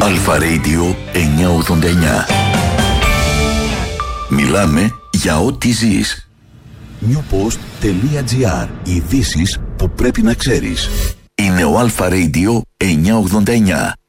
Αλφα Radio 989. Μιλάμε για ό,τι ζεις. newpost.gr. Ειδήσεις που πρέπει να ξέρεις. Είναι ο Αλφα Radio 989.